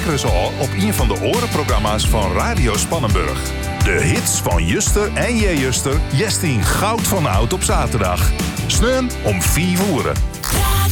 lekker eens al op een van de orenprogramma's van Radio Spannenburg. De hits van Juster en J-Juster, Jestien goud van oud op zaterdag. Sneun om 4 uur.